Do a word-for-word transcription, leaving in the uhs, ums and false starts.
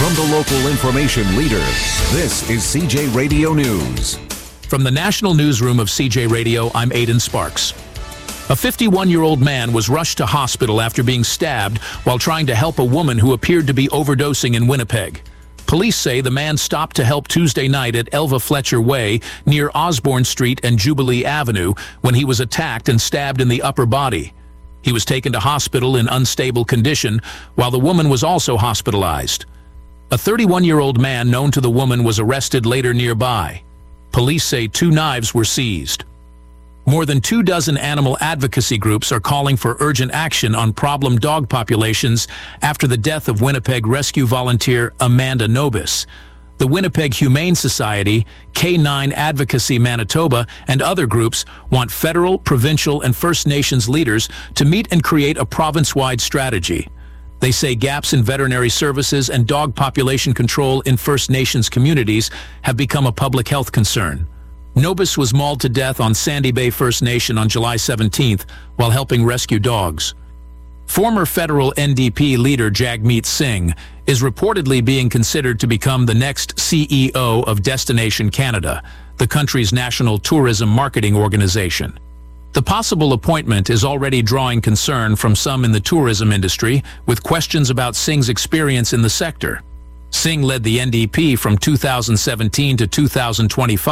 From the local information leader, this is C J Radio News. From the National Newsroom of C J Radio, I'm Aidan Sparks. A fifty-one-year-old man was rushed to hospital after being stabbed while trying to help a woman who appeared to be overdosing in Winnipeg. Police say the man stopped to help Tuesday night at Elva Fletcher Way near Osborne Street and Jubilee Avenue when he was attacked and stabbed in the upper body. He was taken to hospital in unstable condition, while the woman was also hospitalized. A thirty-one-year-old man known to the woman was arrested later nearby. Police say two knives were seized. More than two dozen animal advocacy groups are calling for urgent action on problem dog populations after the death of Winnipeg rescue volunteer Amanda Nobis. The Winnipeg Humane Society, K nine Advocacy Manitoba, and other groups want federal, provincial, and First Nations leaders to meet and create a province-wide strategy. They say gaps in veterinary services and dog population control in First Nations communities have become a public health concern. Nobis was mauled to death on Sandy Bay First Nation on July seventeenth while helping rescue dogs. Former federal N D P leader Jagmeet Singh is reportedly being considered to become the next C E O of Destination Canada, the country's national tourism marketing organization. The possible appointment is already drawing concern from some in the tourism industry, with questions about Singh's experience in the sector. Singh led the N D P from two thousand seventeen to two thousand twenty-five.